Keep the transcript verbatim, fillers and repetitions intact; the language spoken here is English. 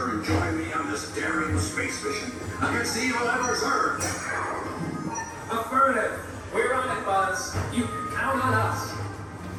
Earth and join me on this daring space mission against the evil Emperor's Earth. Affirmative. We're on it, Buzz. You